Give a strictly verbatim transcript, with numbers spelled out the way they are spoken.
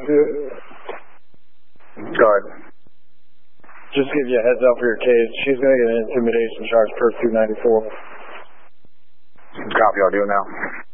Go ahead. Just give you a heads up for your case. She's going to get an intimidation charge per two ninety-four. Copy, I'll do it now.